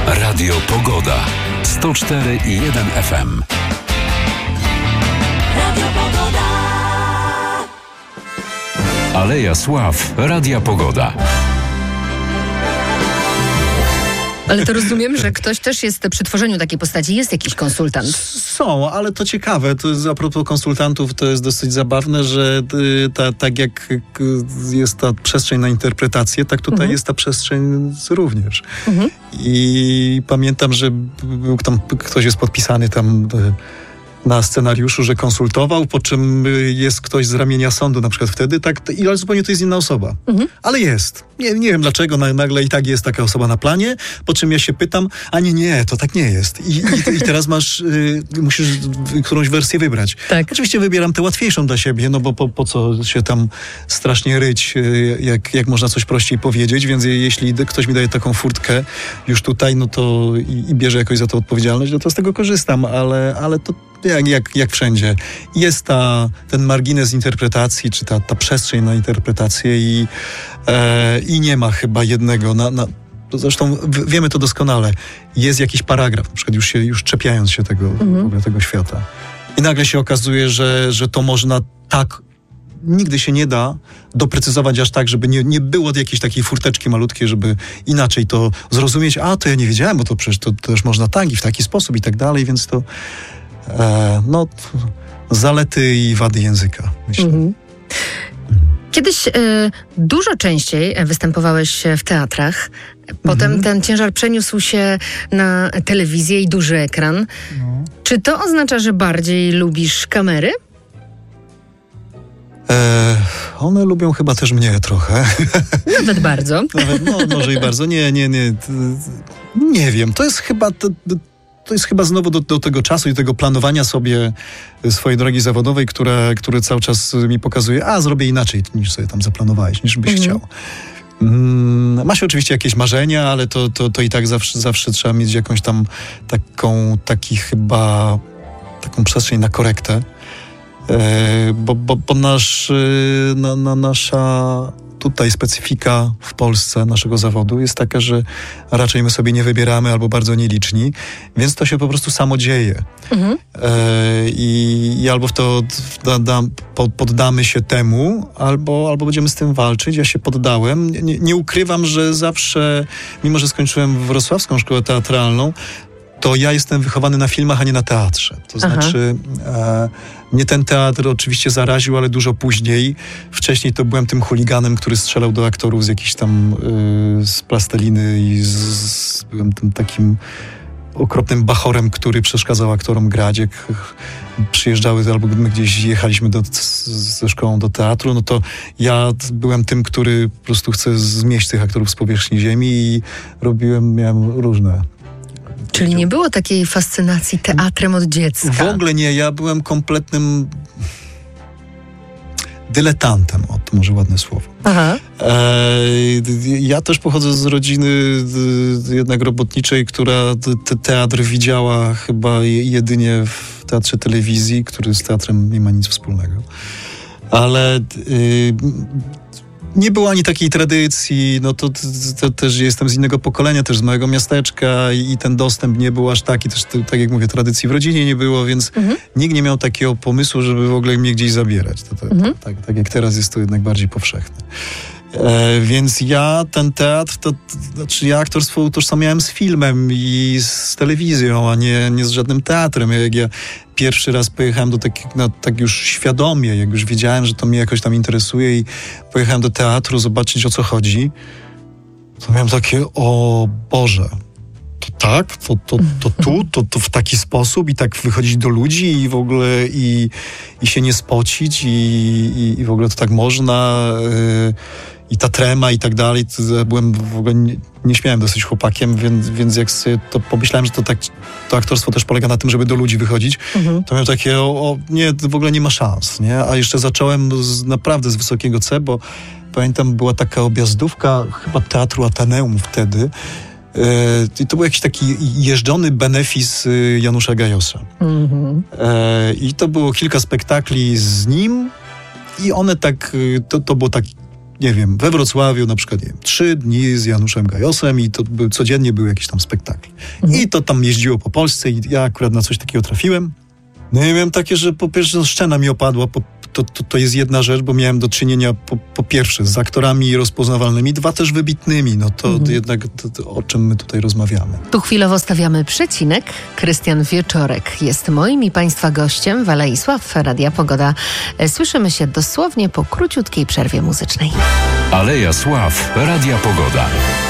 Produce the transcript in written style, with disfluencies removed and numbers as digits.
Radio Pogoda. 104,1 FM. Radio Pogoda. Aleja Sław. Radia Pogoda. Ale to rozumiem, że ktoś też jest przy tworzeniu takiej postaci, jest jakiś konsultant. Są, ale to ciekawe. To jest, a propos konsultantów, to jest dosyć zabawne, że tak jak jest ta przestrzeń na interpretację, tak tutaj jest ta przestrzeń również. I pamiętam, że był tam, ktoś jest podpisany tam na scenariuszu, że konsultował, po czym jest ktoś z ramienia sądu, na przykład wtedy, tak, ale zupełnie to jest inna osoba. Ale jest. Nie wiem dlaczego, nagle i tak jest taka osoba na planie, po czym ja się pytam, a nie, to tak nie jest. I teraz musisz którąś wersję wybrać. Tak. Oczywiście wybieram tę łatwiejszą dla siebie, no bo po co się tam strasznie ryć, jak można coś prościej powiedzieć, więc jeśli ktoś mi daje taką furtkę już tutaj, no to i bierze jakoś za to odpowiedzialność, no to z tego korzystam, ale to jak wszędzie. Jest ten margines interpretacji, czy ta przestrzeń na interpretację i nie ma chyba jednego. Zresztą wiemy to doskonale. Jest jakiś paragraf, na przykład już czepiając się w ogóle tego świata. I nagle się okazuje, że to można tak, nigdy się nie da doprecyzować aż tak, żeby nie było jakiejś takiej furteczki malutkiej, żeby inaczej to zrozumieć. To ja nie wiedziałem, bo to przecież to też można tak i w taki sposób i tak dalej, więc to zalety i wady języka, myślę. Kiedyś dużo częściej występowałeś w teatrach. Potem ten ciężar przeniósł się na telewizję i duży ekran. Czy to oznacza, że bardziej lubisz kamery? One lubią chyba też mnie trochę. Nawet bardzo. Może i bardzo. Nie wiem. To jest chyba znowu do tego czasu i tego planowania sobie swojej drogi zawodowej, które cały czas mi pokazuje, zrobię inaczej niż sobie tam zaplanowałeś, niż byś chciał. Ma się oczywiście jakieś marzenia, ale to i tak zawsze trzeba mieć jakąś tam taką przestrzeń na korektę. Bo nasza tutaj specyfika w Polsce naszego zawodu jest taka, że raczej my sobie nie wybieramy albo bardzo nieliczni, więc to się po prostu samo dzieje. I albo w to poddamy się temu, albo będziemy z tym walczyć. Ja się poddałem. Nie ukrywam, że zawsze, mimo że skończyłem Wrocławską Szkołę Teatralną, to ja jestem wychowany na filmach, a nie na teatrze. To znaczy, mnie ten teatr oczywiście zaraził, ale dużo później. Wcześniej to byłem tym chuliganem, który strzelał do aktorów z jakichś tam z plasteliny i byłem tym takim okropnym bachorem, który przeszkadzał aktorom grać. Jak przyjeżdżały albo my gdzieś jechaliśmy ze szkołą do teatru, no to ja byłem tym, który po prostu chce zmieść tych aktorów z powierzchni ziemi i miałem różne. Czyli nie było takiej fascynacji teatrem od dziecka? W ogóle nie. Ja byłem kompletnym dyletantem. To może ładne słowo. Ja też pochodzę z rodziny jednak robotniczej, która teatr widziała chyba jedynie w teatrze telewizji, który z teatrem nie ma nic wspólnego. Ale nie było ani takiej tradycji, to też jestem z innego pokolenia, też z małego miasteczka i ten dostęp nie był aż taki, też tak jak mówię, tradycji w rodzinie nie było, więc nikt nie miał takiego pomysłu, żeby w ogóle mnie gdzieś zabierać. Tak jak teraz jest to jednak bardziej powszechne. Więc ja ten teatr, ja aktorstwo utożsamiałem z filmem i z telewizją, a nie z żadnym teatrem. Jak ja pierwszy raz pojechałem tak już świadomie, jak już wiedziałem, że to mnie jakoś tam interesuje i pojechałem do teatru zobaczyć, o co chodzi, to miałem takie, o Boże, to tak? To w taki sposób i tak wychodzić do ludzi i w ogóle i się nie spocić i w ogóle to tak można i ta trema i tak dalej. Byłem w ogóle nie śmiałem dosyć chłopakiem, więc jak sobie to pomyślałem, że to aktorstwo też polega na tym, żeby do ludzi wychodzić, to miałem takie, nie, w ogóle nie ma szans, nie? A jeszcze zacząłem naprawdę z wysokiego C, bo pamiętam, była taka objazdówka chyba Teatru Ateneum wtedy, i to był jakiś taki jeżdżony benefis Janusza Gajosa. I to było kilka spektakli z nim i one tak, to było tak nie wiem, we Wrocławiu na przykład, nie wiem, 3 dni z Januszem Gajosem i to codziennie były jakieś tam spektakle. I to tam jeździło po Polsce i ja akurat na coś takiego trafiłem. No i miałem takie, że po pierwsze szczena mi opadła, to jest jedna rzecz, bo miałem do czynienia po pierwsze z aktorami rozpoznawalnymi, 2 też wybitnymi. No to jednak to, o czym my tutaj rozmawiamy. Tu chwilowo stawiamy przecinek. Krystian Wieczorek jest moim i Państwa gościem w Alei Sław Radia Pogoda. Słyszymy się dosłownie po króciutkiej przerwie muzycznej. Aleja Sław Radia Pogoda.